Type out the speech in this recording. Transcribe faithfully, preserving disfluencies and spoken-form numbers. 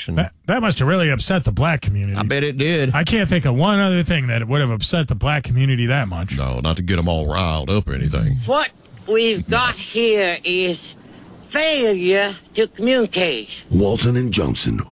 election. That, that must have really upset the black community. I bet it did. I can't think of one other thing that would have upset the black community that much. No, not to get them all riled up or anything. What we've got here is failure to communicate. Walton and Johnson,